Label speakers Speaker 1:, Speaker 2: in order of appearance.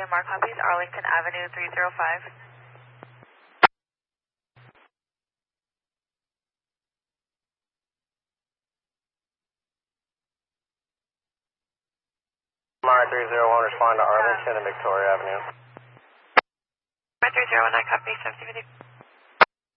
Speaker 1: AMR copies, Arlington Avenue 305.
Speaker 2: AMR 301, respond to Arlington and Victoria Avenue.
Speaker 1: AMR 301, I copy 7050.